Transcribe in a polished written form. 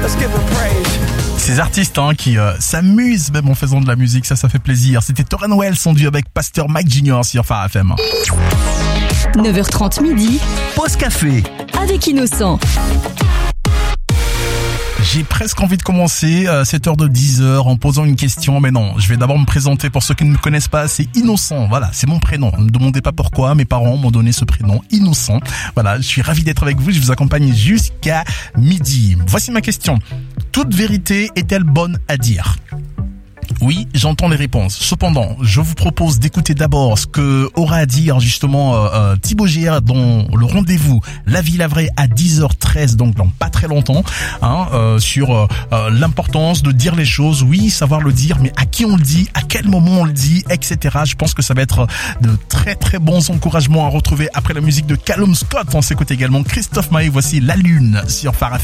Let's give him praise. Ces artistes qui s'amusent même en faisant de la musique, ça fait plaisir. C'était Tauren Wells en duo avec Pasteur Mike Jr. sur Phare FM. 9h30 midi, Pause café avec Innocent. J'ai presque envie de commencer cette heure de 10h en posant une question, mais non, je vais d'abord me présenter pour ceux qui ne me connaissent pas, c'est Innocent, voilà, c'est mon prénom. Ne me demandez pas pourquoi, mes parents m'ont donné ce prénom, Innocent. Voilà, je suis ravi d'être avec vous, je vous accompagne jusqu'à midi. Voici ma question. Toute vérité est-elle bonne à dire ? Oui, j'entends les réponses. Cependant, je vous propose d'écouter d'abord ce que aura à dire justement Thibaut GR dans le rendez-vous La Vie la Vraie à 10h13, donc dans pas très longtemps, sur l'importance de dire les choses. Oui, savoir le dire, mais à qui on le dit, à quel moment on le dit, etc. Je pense que ça va être de très très bons encouragements à retrouver après la musique de Callum Scott. On s'écoute également Christophe Maé. Voici La Lune sur Phare FM.